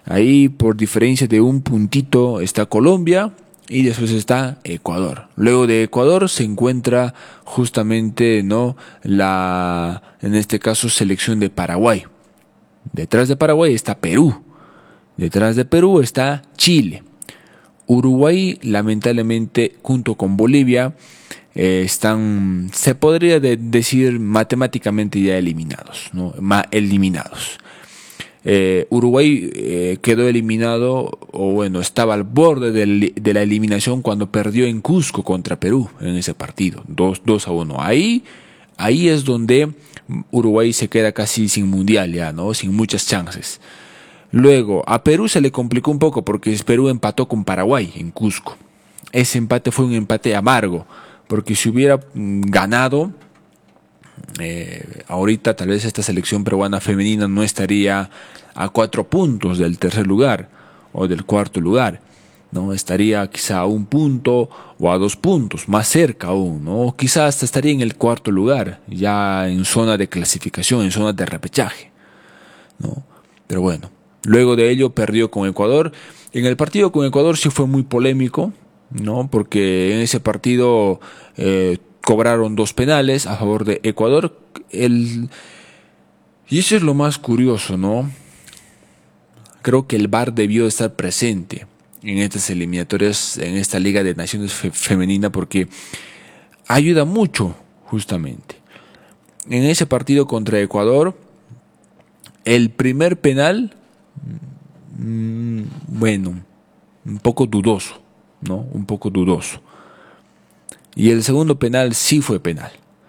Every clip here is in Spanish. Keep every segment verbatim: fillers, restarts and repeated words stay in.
Ahí por diferencia de un puntito está Colombia y después está Ecuador. Luego de Ecuador se encuentra justamente, ¿no?, la, en este caso, selección de Paraguay. Detrás de Paraguay está Perú. Detrás de Perú está Chile. Uruguay, lamentablemente, junto con Bolivia, eh, están, se podría de decir, matemáticamente ya eliminados, ¿no? Ma eliminados. Eh, Uruguay eh, quedó eliminado, o bueno, estaba al borde del, de la eliminación cuando perdió en Cusco contra Perú en ese partido, dos a uno. Ahí, ahí es donde Uruguay se queda casi sin mundial ya, ¿no? Sin muchas chances. Luego, a Perú se le complicó un poco porque Perú empató con Paraguay en Cusco. Ese empate fue un empate amargo, porque si hubiera ganado, eh, ahorita tal vez esta selección peruana femenina no estaría a cuatro puntos del tercer lugar o del cuarto lugar, ¿no? Estaría quizá a un punto o a dos puntos, más cerca aún, ¿no? O quizá hasta estaría en el cuarto lugar, ya en zona de clasificación, en zona de repechaje, ¿no? Pero bueno. Luego de ello perdió con Ecuador. En el partido con Ecuador sí fue muy polémico, ¿no? Porque en ese partido eh, cobraron dos penales a favor de Ecuador. El... Y eso es lo más curioso, ¿no? Creo que el V A R debió estar presente en estas eliminatorias, en esta Liga de Naciones fe femenina, porque ayuda mucho, justamente. En ese partido contra Ecuador, el primer penal, bueno, un poco dudoso, ¿no? Un poco dudoso. Y el segundo penal sí fue penal.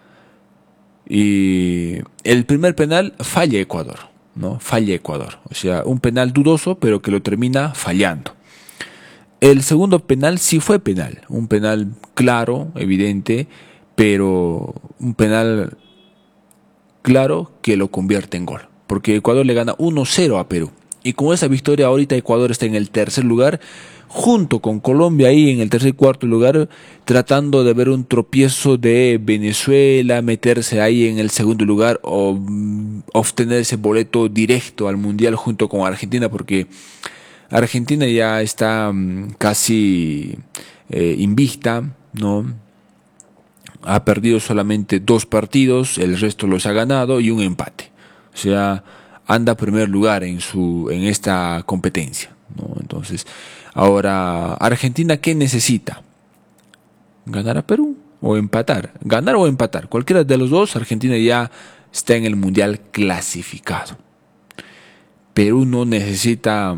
Y el primer penal falla Ecuador, ¿no? Falla Ecuador. O sea, un penal dudoso, pero que lo termina fallando. El segundo penal sí fue penal. Un penal claro, evidente, pero un penal claro que lo convierte en gol. Porque Ecuador le gana uno cero a Perú. Y con esa victoria ahorita Ecuador está en el tercer lugar, junto con Colombia ahí en el tercer y cuarto lugar, tratando de ver un tropiezo de Venezuela, meterse ahí en el segundo lugar o um, obtener ese boleto directo al Mundial junto con Argentina, porque Argentina ya está um, casi eh, invicta, ¿no? Ha perdido solamente dos partidos, el resto los ha ganado y un empate. O sea, anda primer lugar en su en esta competencia, ¿no? Entonces, ahora Argentina, ¿qué necesita? Ganar a Perú o empatar, ganar o empatar, cualquiera de los dos. Argentina ya está en el mundial clasificado. Perú no necesita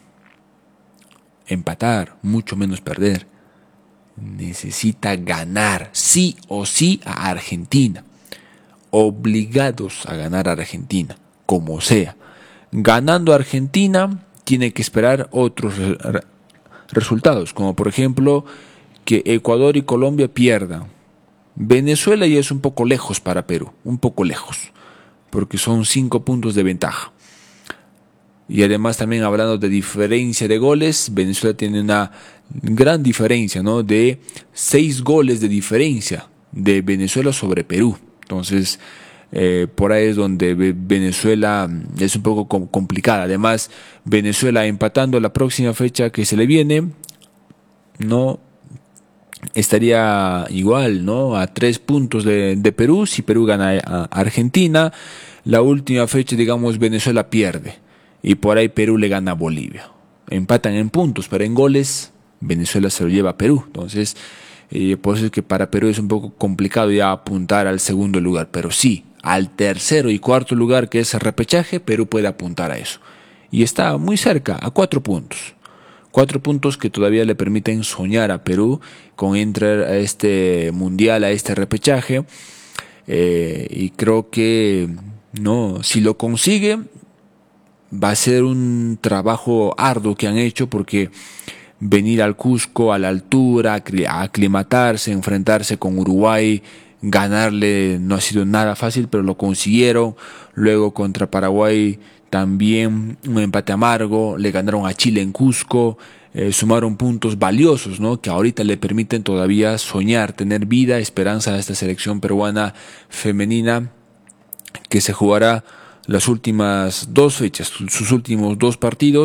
empatar, mucho menos perder. Necesita ganar sí o sí a Argentina. Obligados a ganar a Argentina, como sea. Ganando a Argentina, tiene que esperar otros re resultados, como por ejemplo que Ecuador y Colombia pierdan. Venezuela ya es un poco lejos para Perú, un poco lejos, porque son cinco puntos de ventaja. Y además también hablando de diferencia de goles, Venezuela tiene una gran diferencia, ¿no? De seis goles de diferencia de Venezuela sobre Perú. Entonces, eh, por ahí es donde Venezuela es un poco complicada. Además, Venezuela empatando la próxima fecha que se le viene, no estaría igual, ¿no? A tres puntos de, de Perú. Si Perú gana a Argentina, la última fecha, digamos, Venezuela pierde. Y por ahí Perú le gana a Bolivia. Empatan en puntos, pero en goles Venezuela se lo lleva a Perú. Entonces, eh, por eso es que para Perú es un poco complicado ya apuntar al segundo lugar. Pero sí, al tercero y cuarto lugar, que es el repechaje, Perú puede apuntar a eso. Y está muy cerca, a cuatro puntos. Cuatro puntos que todavía le permiten soñar a Perú con entrar a este mundial, a este repechaje. Eh, y creo que, no, si lo consigue, va a ser un trabajo arduo que han hecho, porque venir al Cusco, a la altura, a aclimatarse, enfrentarse con Uruguay, ganarle no ha sido nada fácil, pero lo consiguieron. Luego contra Paraguay también un empate amargo, le ganaron a Chile en Cusco, eh, sumaron puntos valiosos, ¿no? Que ahorita le permiten todavía soñar, tener vida, esperanza a esta selección peruana femenina que se jugará las últimas dos fechas, sus últimos dos partidos.